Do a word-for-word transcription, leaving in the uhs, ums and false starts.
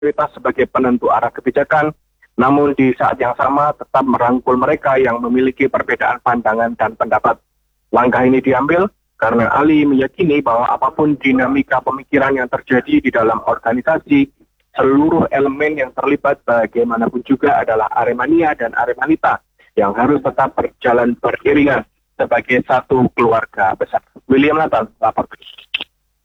prioritas sebagai penentu arah kebijakan, namun di saat yang sama tetap merangkul mereka yang memiliki perbedaan pandangan dan pendapat. Langkah ini diambil karena Ali meyakini bahwa apapun dinamika pemikiran yang terjadi di dalam organisasi, seluruh elemen yang terlibat bagaimanapun juga adalah Aremania dan Aremanita yang harus tetap berjalan beriringan sebagai satu keluarga besar. William Nathan, lapor.